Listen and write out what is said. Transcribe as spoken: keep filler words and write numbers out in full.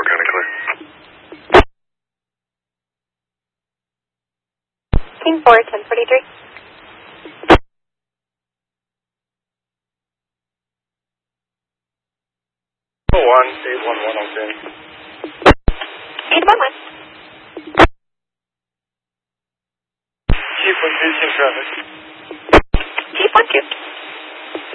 four, County Clear. Team four, ten forty-three. one, eight one one, okay. eight one one. Chief one two, Team traffic. Chief one two.